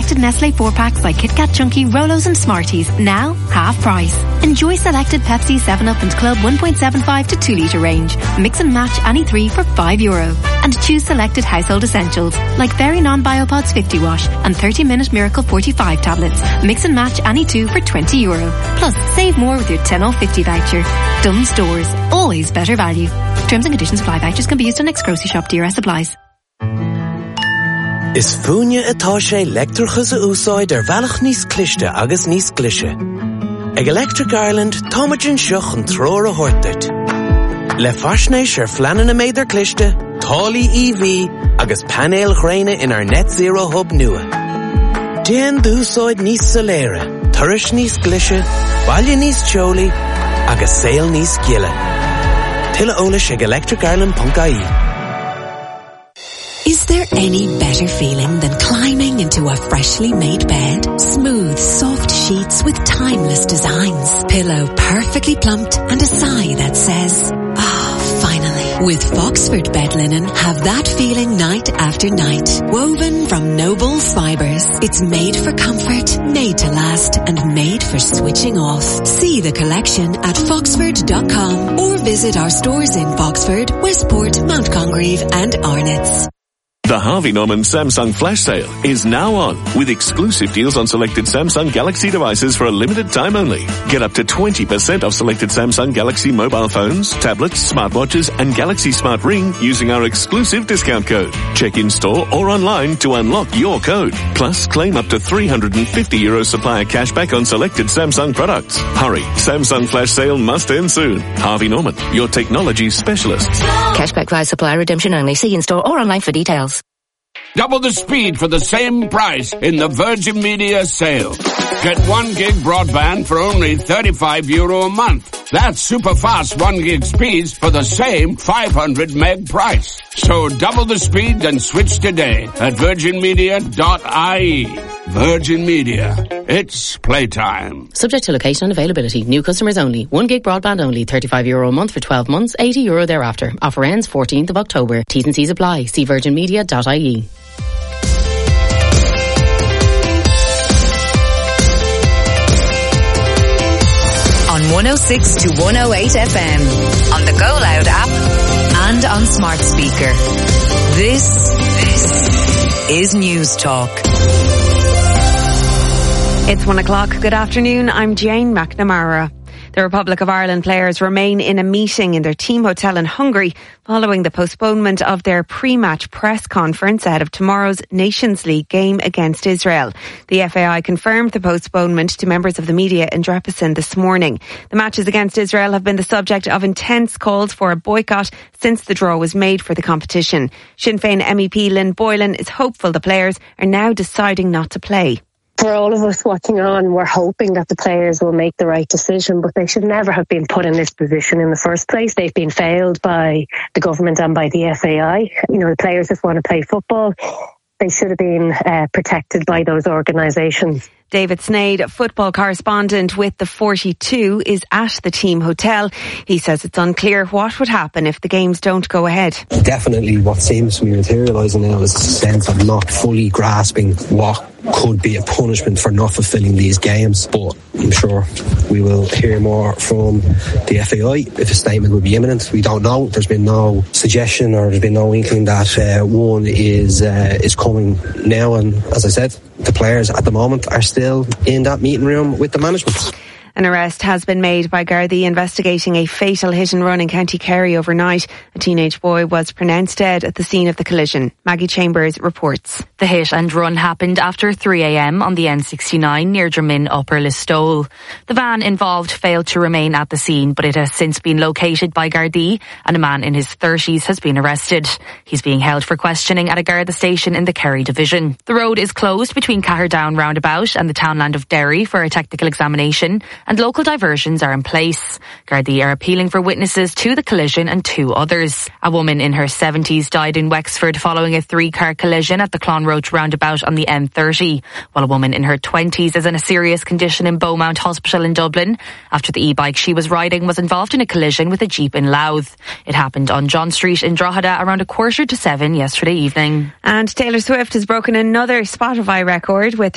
selected Nestle 4-packs like Kit Kat Chunky, Rolos and Smarties, now half price. Enjoy selected Pepsi, 7up and Club 1.75 to 2 litre range. Mix and match any 3 for €5. And choose selected household essentials like Berry Non-Biopods 50 wash and 30-minute Miracle 45 tablets. Mix and match any 2 for €20. Plus, save more with your 10 off 50 voucher. Dunnes Stores, always better value. Terms and conditions apply. Vouchers can be used on next grocery shop. DRS supplies. Is fúine atá sé leictreachas a úsáid bhealach níos cliste agus níos glise. Ag Electric Ireland, táimeann seach an tróir a thuirteart. Le faisnéis fleanan na méidir cliste, tálaí EV agus panel ghréine in our net zero hub nua. Déan d'úsáid níos soléire, turais níos glise, baile níos teolaí agus saol níos gielle. Tuilleadh eolais ag electricireland.ie. Is there any better feeling than climbing into a freshly made bed? Smooth, soft sheets with timeless designs. Pillow perfectly plumped and a sigh that says, finally. With Foxford bed linen, have that feeling night after night. Woven from noble fibres. It's made for comfort, made to last, and made for switching off. See the collection at foxford.com or visit our stores in Foxford, Westport, Mount Congreve and Arnott's. The Harvey Norman Samsung Flash Sale is now on, with exclusive deals on selected Samsung Galaxy devices for a limited time only. Get up to 20% off selected Samsung Galaxy mobile phones, tablets, smartwatches and Galaxy Smart Ring using our exclusive discount code. Check in store or online to unlock your code. Plus, claim up to €350 supplier cashback on selected Samsung products. Hurry, Samsung Flash Sale must end soon. Harvey Norman, your technology specialists. Cashback via supplier redemption only. See in store or online for details. Double the speed for the same price in the Virgin Media sale. Get 1 gig broadband for only €35 a month. That's super fast 1 gig speeds for the same 500 meg price. So double the speed and switch today at virginmedia.ie. Virgin Media. It's playtime. Subject to location and availability. New customers only. 1 gig broadband only. €35 a month for 12 months. €80 thereafter. Offer ends 14th of October. T's and C's apply. See virginmedia.ie. On 106 to 108 FM, on the Go Loud app, and on smart speaker. This is News Talk. It's 1 o'clock. Good afternoon. I'm Jane McNamara. The Republic of Ireland players remain in a meeting in their team hotel in Hungary following the postponement of their pre-match press conference ahead of tomorrow's Nations League game against Israel. The FAI confirmed the postponement to members of the media in Drebrecen this morning. The matches against Israel have been the subject of intense calls for a boycott since the draw was made for the competition. Sinn Féin MEP Lynn Boylan is hopeful the players are now deciding not to play. For all of us watching on, we're hoping that the players will make the right decision, but they should never have been put in this position in the first place. They've been failed by the government and by the FAI. You know, the players just want to play football. They should have been protected by those organisations. David Sneyd, football correspondent with the 42, is at the team hotel. He says it's unclear what would happen if the games don't go ahead. Definitely what seems to be materialising now is a sense of not fully grasping what could be a punishment for not fulfilling these games. But I'm sure we will hear more from the FAI if a statement will be imminent. We don't know. There's been no suggestion or there's been no inkling that one is coming now. And as I said, the players at the moment are still in that meeting room with the management. An arrest has been made by Gardaí investigating a fatal hit and run in County Kerry overnight. A teenage boy was pronounced dead at the scene of the collision. Maggie Chambers reports. The hit and run happened after 3 a.m. on the N69 near Drammin Upper Listowel. The van involved failed to remain at the scene, but it has since been located by Gardaí and a man in his 30s has been arrested. He's being held for questioning at a Garda station in the Kerry division. The road is closed between Caherdown roundabout and the townland of Derry for a technical examination, and local diversions are in place. Gardaí are appealing for witnesses to the collision and 2 others. A woman in her 70s died in Wexford following a 3-car collision at the Clonroach roundabout on the M30, while a woman in her 20s is in a serious condition in Beaumont Hospital in Dublin after the e-bike she was riding was involved in a collision with a Jeep in Louth. It happened on John Street in Drogheda around 6:45 yesterday evening. And Taylor Swift has broken another Spotify record with